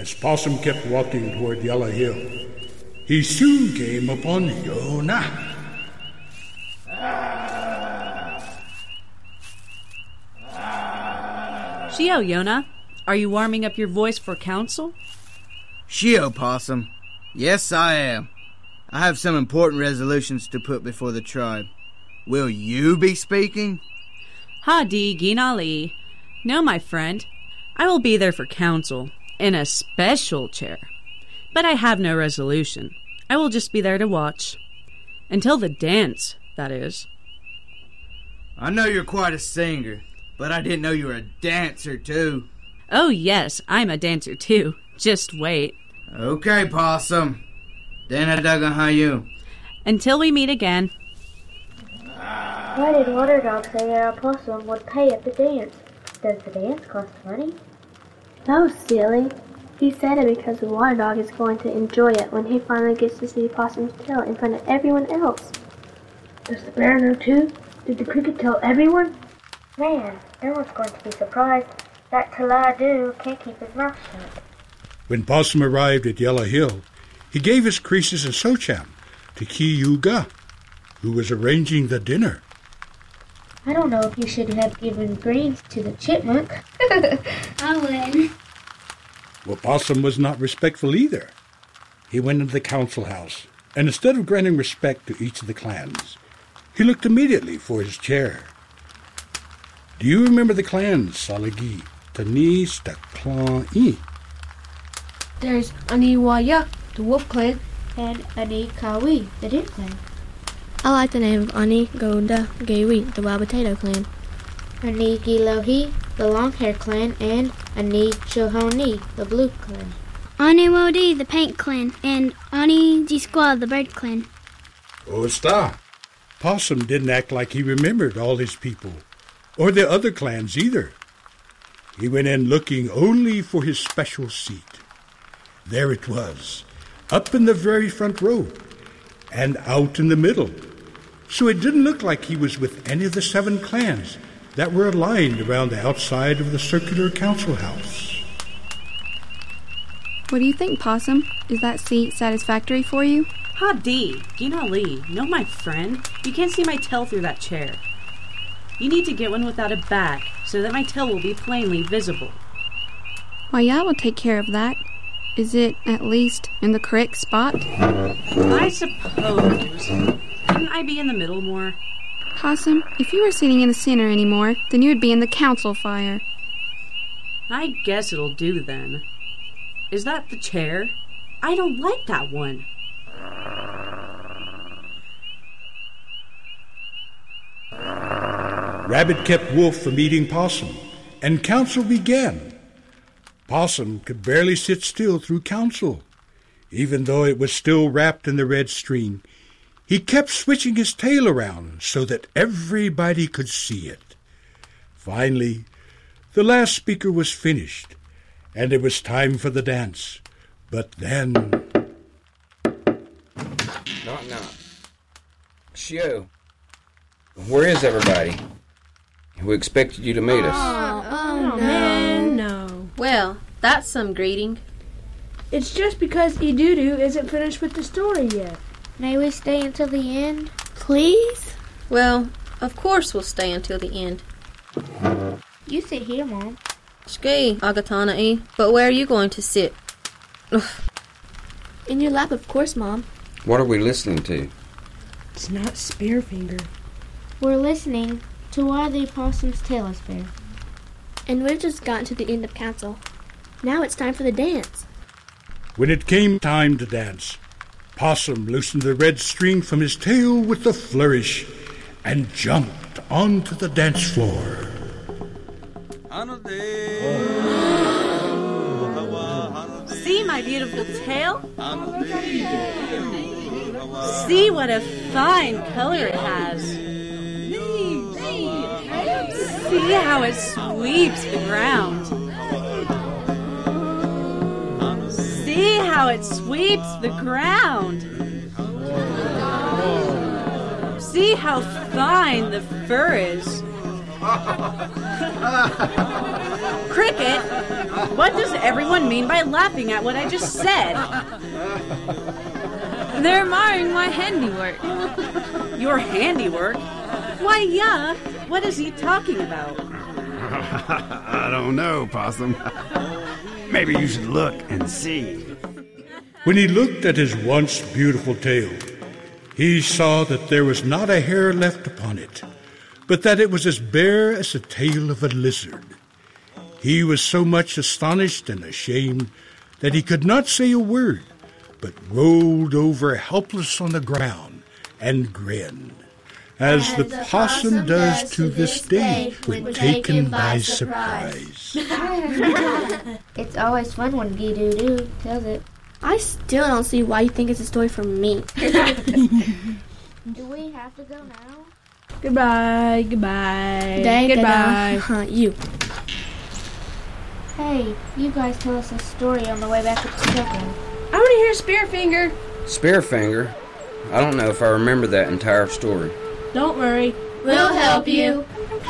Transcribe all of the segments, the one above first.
As Possum kept walking toward Yellow Hill, he soon came upon Yonah. Shio, Yonah, are you warming up your voice for council? Shio, Possum. Yes, I am. I have some important resolutions to put before the tribe. Will you be speaking? Hadi Ginali. No, my friend. I will be there for council, in a special chair. But I have no resolution. I will just be there to watch. Until the dance, that is. I know you're quite a singer, but I didn't know you were a dancer, too. Oh, yes, I'm a dancer, too. Just wait. Okay, Possum. Denadaga. Until we meet again. Why did Water Dog say our possum would pay at the dance? Does the dance cost money? No, silly. He said it because the Water Dog is going to enjoy it when he finally gets to see Possum's tail in front of everyone else. Does the bear know too? Did the cricket tell everyone? Man, no one's going to be surprised. That Taladu can't keep his mouth shut. When Possum arrived at Yellow Hill, he gave his creases and Socham to Kiyuga, who was arranging the dinner. I don't know if you should have given greens to the chipmunk. I would. Well, Possum was not respectful either. He went into the council house, and instead of granting respect to each of the clans, he looked immediately for his chair. Do you remember the clans, Salagi, Tani, Staklan? There's Aniwaya, the wolf clan, And Anikawi, the deer clan. I like the name of Ani Goda Gawi, the wild potato clan. Anigilohi, the long-hair clan, and Ani Shohoni, the blue clan. Ani Wodi, the paint clan, and Ani Gisqua, the bird clan. Osta. Possum didn't act like he remembered all his people, or the other clans either. He went in looking only for his special seat. There it was, up in the very front row, and out in the middle. So it didn't look like he was with any of the 7 clans that were aligned around the outside of the circular council house. What do you think, Possum? Is that seat satisfactory for you? Hadi, Ginali. No, my friend. You can't see my tail through that chair. You need to get one without a back, so that my tail will be plainly visible. Why, yeah, I will take care of that. Is it, at least, in the correct spot? I suppose. Couldn't I be in the middle more? Possum, if you were sitting in the center anymore, then you would be in the council fire. I guess it'll do then. Is that the chair? I don't like that one. Rabbit kept Wolf from eating Possum, and council began. Possum could barely sit still through council. Even though it was still wrapped in the red string, he kept switching his tail around so that everybody could see it. Finally, the last speaker was finished, and it was time for the dance. But then... Knock. Shio, where is everybody? We expected you to meet us. Oh, man, no. Well, that's some greeting. It's just because Edudu isn't finished with the story yet. May we stay until the end? Please? Well, of course we'll stay until the end. You sit here, Mom. Ski, Agatana-e, but where are you going to sit? In your lap, of course, Mom. What are we listening to? It's not Spearfinger. We're listening to Why the Possum's Tail is Fair. And we've just gotten to the end of council. Now it's time for the dance. When it came time to dance, Possum loosened the red string from his tail with a flourish and jumped onto the dance floor. See my beautiful tail? See what a fine color it has. See how it sweeps the ground. See how it sweeps the ground. See how fine the fur is. Cricket, what does everyone mean by laughing at what I just said? They're admiring my handiwork. Your handiwork? Why, yeah. What is he talking about? I don't know, Possum. Maybe you should look and see. When he looked at his once beautiful tail, he saw that there was not a hair left upon it, but that it was as bare as the tail of a lizard. He was so much astonished and ashamed that he could not say a word, but rolled over helpless on the ground and grinned, as the possum does to this day when taken by surprise. It's always fun when Gee-Doo-Doo tells it. I still don't see why you think it's a story for me. Do we have to go now? Goodbye. Goodbye. You. Hey, you guys tell us a story on the way back to the children. I want to hear Spearfinger. Spearfinger? I don't know if I remember that entire story. Don't worry. We'll help you.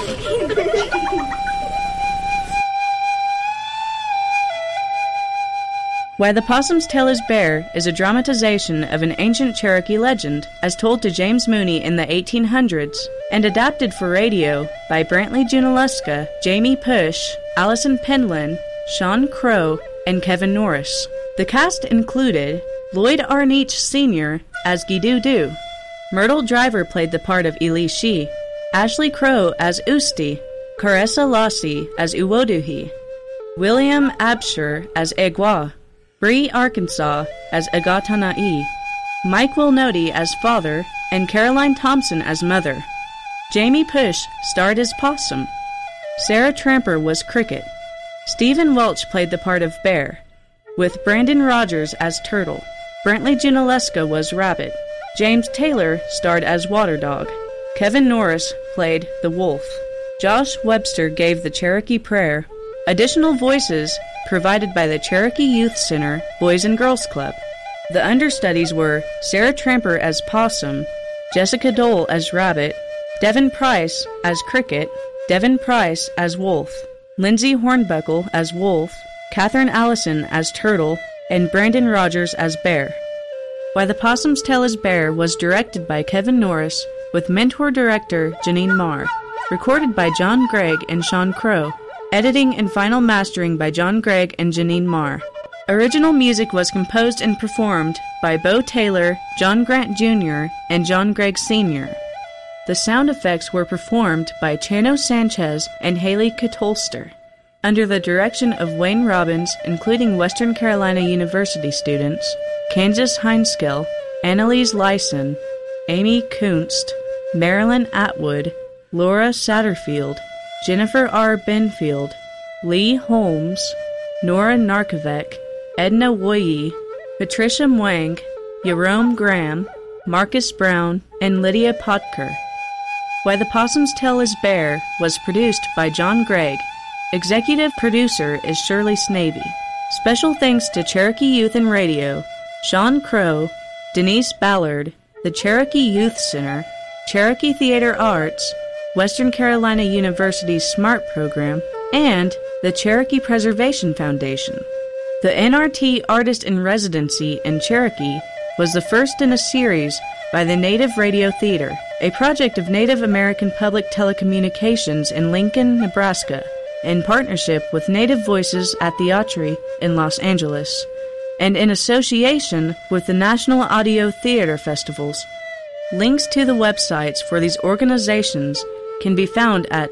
Why the Possum's Tail is Bare is a dramatization of an ancient Cherokee legend as told to James Mooney in the 1800s and adapted for radio by Brantley Junaluska, Jamie Push, Allison Penland, Sean Crow, and Kevin Norris. The cast included Lloyd Arneach Sr. as Gee-Doo-Doo, Myrtle Driver played the part of Eli Shi, Ashley Crow as Usti, Caressa Lassie as Uwoduhi, William Absher as Egwa, Bree Arkansas as Agatanai, Mike Wilnody as father, and Caroline Thompson as mother. Jamie Push starred as Possum. Sarah Tramper was Cricket. Stephen Welch played the part of Bear, with Brandon Rogers as Turtle. Brantley Junaluska was Rabbit. James Taylor starred as Water Dog. Kevin Norris played the Wolf. Josh Webster gave the Cherokee Prayer. Additional voices provided by the Cherokee Youth Center Boys and Girls Club. The understudies were Sarah Tramper as Possum, Jessica Dole as Rabbit, Devin Price as Cricket, Devin Price as Wolf, Lindsay Hornbuckle as Wolf, Catherine Allison as Turtle, and Brandon Rogers as Bear. Why the Possum's Tail is Bare was directed by Kevin Norris with mentor director Janine Marr, recorded by John Gregg and Sean Crow, editing and final mastering by John Gregg and Janine Marr. Original music was composed and performed by Bo Taylor, John Grant Jr., and John Gregg Sr. The sound effects were performed by Chano Sanchez and Haley Katolster, under the direction of Wayne Robbins, including Western Carolina University students, Kansas Heinskill, Annalise Lyson, Amy Kunst, Marilyn Atwood, Laura Satterfield, Jennifer R. Benfield, Lee Holmes, Nora Narkovec, Edna Woyi, Patricia Mwang, Jerome Graham, Marcus Brown, and Lydia Potker. Why the Possum's Tail is Bare was produced by John Gregg. Executive producer is Shirley Snavy. Special thanks to Cherokee Youth and Radio, Sean Crow, Denise Ballard, the Cherokee Youth Center, Cherokee Theater Arts, Western Carolina University's SMART program, and the Cherokee Preservation Foundation. The NRT Artist in Residency in Cherokee was the first in a series by the Native Radio Theater, a project of Native American Public Telecommunications in Lincoln, Nebraska, in partnership with Native Voices at the Ottery in Los Angeles, and in association with the National Audio Theater Festivals. Links to the websites for these organizations can be found at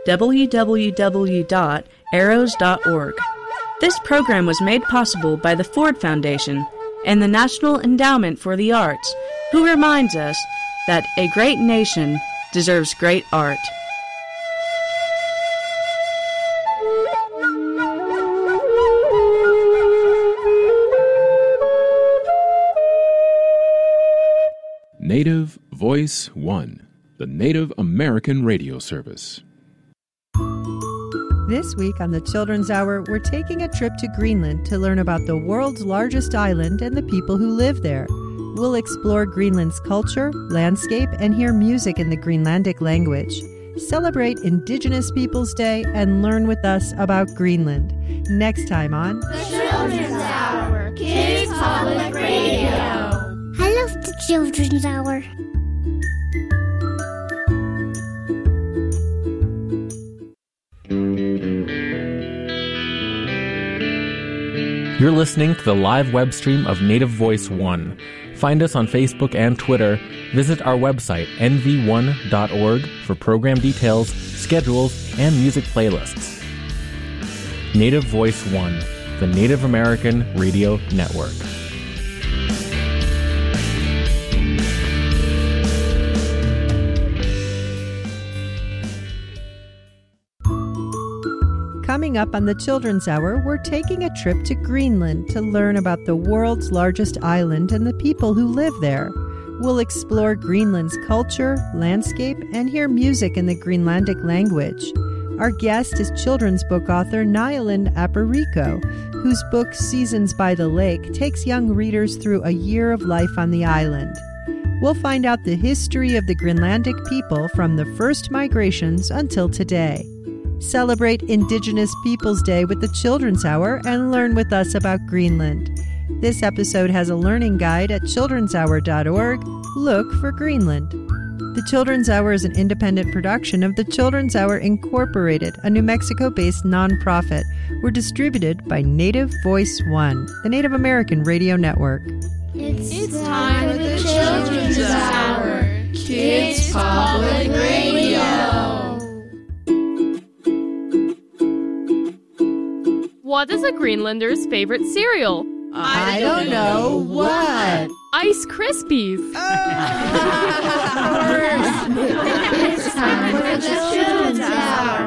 www.arrows.org. This program was made possible by the Ford Foundation and the National Endowment for the Arts, who reminds us that a great nation deserves great art. Native Voice One, the Native American radio service. This week on the Children's Hour, we're taking a trip to Greenland to learn about the world's largest island and the people who live there. We'll explore Greenland's culture, landscape, and hear music in the Greenlandic language. Celebrate Indigenous Peoples Day and learn with us about Greenland. Next time on The Children's Hour, Kids Public Radio. I love the Children's Hour. You're listening to the live web stream of Native Voice One. Find us on Facebook and Twitter. Visit our website, nv1.org, for program details, schedules, and music playlists. Native Voice One, the Native American Radio Network. Coming up on the Children's Hour, we're taking a trip to Greenland to learn about the world's largest island and the people who live there. We'll explore Greenland's culture, landscape, and hear music in the Greenlandic language. Our guest is children's book author Nylund Aparico, whose book Seasons by the Lake takes young readers through a year of life on the island. We'll find out the history of the Greenlandic people from the first migrations until today. Celebrate Indigenous Peoples Day with the Children's Hour and learn with us about Greenland. This episode has a learning guide at childrenshour.org. Look for Greenland. The Children's Hour is an independent production of the Children's Hour Incorporated, a New Mexico-based nonprofit. We're distributed by Native Voice One, the Native American Radio Network. It's time for the Children's Hour, Kids Public Radio. What is a Greenlander's favorite cereal? I don't know. What? Ice Krispies. It's time for the Children's Hour.